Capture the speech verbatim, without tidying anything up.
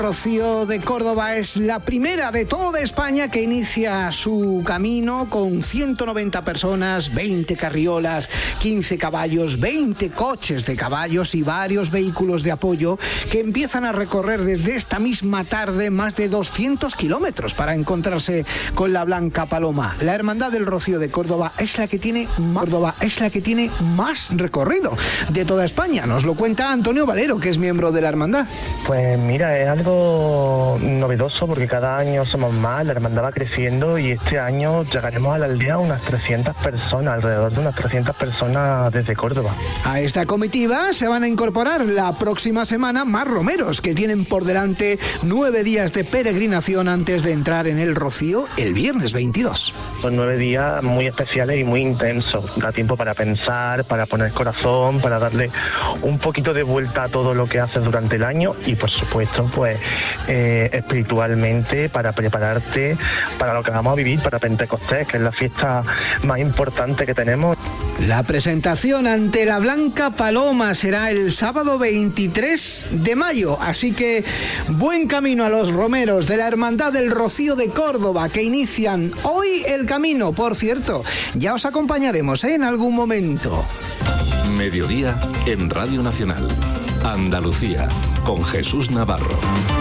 Rocío de Córdoba es la primera de toda España que inicia su camino con ciento noventa personas, veinte carriolas, quince caballos, veinte coches de caballos y varios vehículos de apoyo que empiezan a recorrer desde esta misma tarde más de doscientos kilómetros para encontrarse con la Blanca Paloma. La Hermandad del Rocío de Córdoba es la que tiene más, Córdoba es la que tiene más recorrido de toda España. Nos lo cuenta Antonio Valero, que es miembro de la Hermandad. Pues mira, es algo novedoso porque cada año somos más, la hermandad va creciendo y este año llegaremos a la aldea a unas trescientas personas, alrededor de unas trescientas personas desde Córdoba. A esta comitiva se van a incorporar la próxima semana más romeros, que tienen por delante nueve días de peregrinación antes de entrar en el Rocío el viernes veintidós. Son nueve días muy especiales y muy intensos, da tiempo para pensar, para poner corazón, para darle un poquito de vuelta a todo lo que haces durante el año y por supuesto pues Eh, espiritualmente para prepararte para lo que vamos a vivir para Pentecostés, que es la fiesta más importante que tenemos. La presentación ante la Blanca Paloma será el sábado veintitrés de mayo, así que buen camino a los romeros de la Hermandad del Rocío de Córdoba que inician hoy el camino. Por cierto, ya os acompañaremos, ¿eh? en algún momento. Mediodía en Radio Nacional. Andalucía, con Jesús Navarro.